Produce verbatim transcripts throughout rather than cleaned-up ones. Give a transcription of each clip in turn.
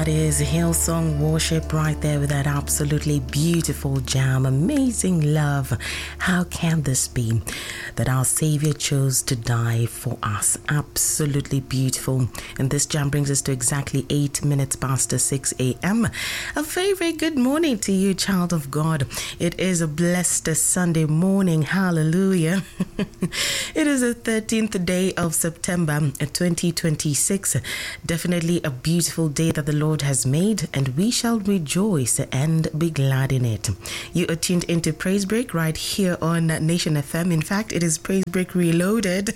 That is Hillsong Worship right there with that absolutely beautiful jam. Amazing love. How can this be that our Savior chose to die for us? Absolutely beautiful. And this jam brings us to exactly eight minutes past six a.m. A very, very good morning to you, child of God. It is a blessed Sunday morning. Hallelujah. It is the thirteenth day of September twenty twenty-six. Definitely a beautiful day that the Lord has made, and we shall rejoice and be glad in it. You are tuned into Praise Break right here on Nation F M. In fact, it is Praise Break Reloaded.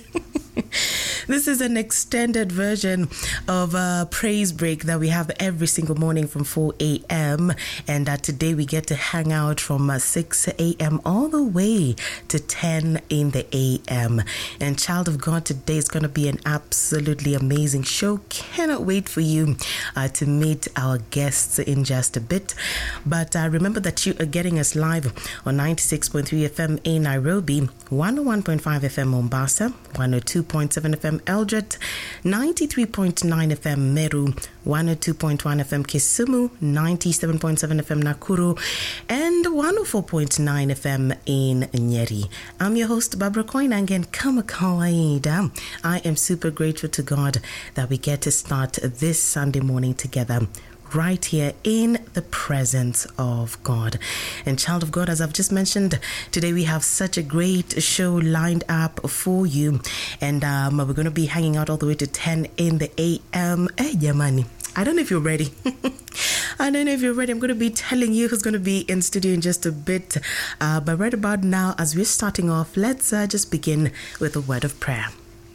This is an extended version of uh, Praise Break that we have every single morning from four a.m. And uh, today we get to hang out from uh, six a.m. all the way to ten in the a m. And child of God, today is going to be an absolutely amazing show. Cannot wait for you uh, to meet our guests in just a bit. But uh, remember that you are getting us live on ninety-six point three F M in Nairobi, one oh one point five F M Mombasa, one oh two point seven F M Eldoret, ninety-three point nine F M Meru, one oh two point one F M Kisumu, ninety-seven point seven F M Nakuru, and one oh four point nine F M in Nyeri. I'm your host, Barbara Koinange, kama kawaida. I am super grateful to God that we get to start this Sunday morning together, right here in the presence of God. And child of God, as I've just mentioned, today we have such a great show lined up for you. And um, we're going to be hanging out all the way to ten in the a m. Hey, Yamani, I don't know if you're ready. I don't know if you're ready. I'm going to be telling you who's going to be in studio in just a bit. Uh, but right about now, as we're starting off, let's uh, just begin with a word of prayer.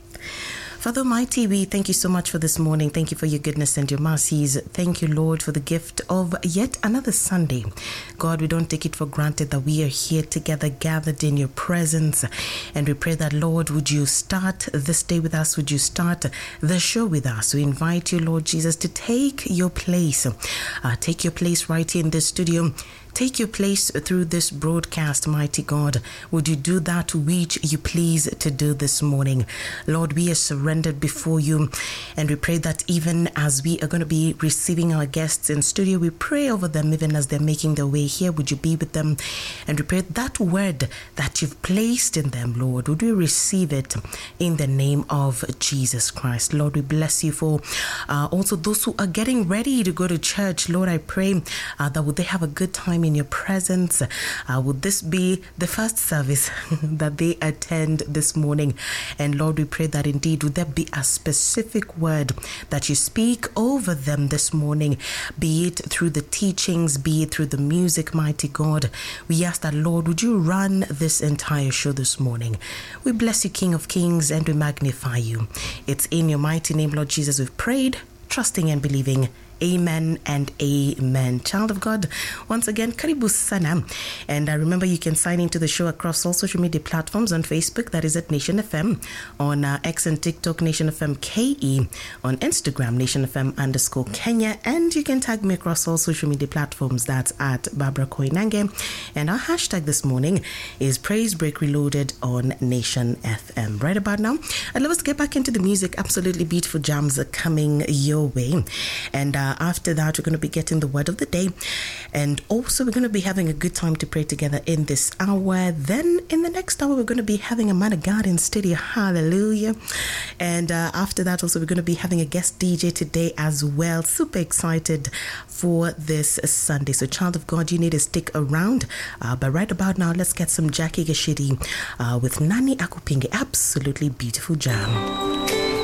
Father Almighty, we thank you so much for this morning. Thank you for your goodness and your mercies. Thank you, Lord, for the gift of yet another Sunday. God, we don't take it for granted that we are here together, gathered in your presence. And we pray that, Lord, would you start this day with us? Would you start the show with us? We invite you, Lord Jesus, to take your place. Uh, take your place right here in this studio. Take your place through this broadcast, mighty God. Would you do that which you please to do this morning? Lord, we are surrendered before you, and we pray that even as we are going to be receiving our guests in studio, we pray over them even as they're making their way here. Would you be with them? And we pray that word that you've placed in them, Lord, would we receive it in the name of Jesus Christ. Lord, we bless you for uh, also those who are getting ready to go to church. Lord, I pray uh, that would they have a good time in your presence. Uh, would this be the first service that they attend this morning? And Lord, we pray that indeed would there be a specific word that you speak over them this morning, be it through the teachings, be it through the music, mighty God. We ask that, Lord, would you run this entire show this morning? We bless you, King of Kings, and we magnify you. It's in your mighty name, Lord Jesus, we've prayed, trusting and believing. Amen and amen. Child of God, once again, karibu sana. And uh, remember, you can sign into the show across all social media platforms. On Facebook, that is at Nation F M. On uh, X and TikTok, Nation F M K E. On Instagram, Nation F M underscore Kenya. And you can tag me across all social media platforms. That's at Barbara Koinange. And our hashtag this morning is Praise Break Reloaded on Nation F M. Right about now, I'd love us to get back into the music. Absolutely beautiful jams are coming your way. And uh, after that, we're going to be getting the word of the day, and also we're going to be having a good time to pray together in this hour. Then in the next hour, we're going to be having a man of God in studio. Hallelujah. And uh, after that, also we're going to be having a guest D J today as well. Super excited for this Sunday. So child of God, you need to stick around. Uh, but right about now, let's get some Jackie Gashidi uh, with Nani Akupinge. Absolutely beautiful jam.